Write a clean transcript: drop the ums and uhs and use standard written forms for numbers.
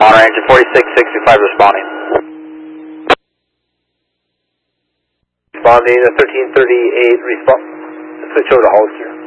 Honor engine 4665 responding. Responding to 1338, switch over to Hollister.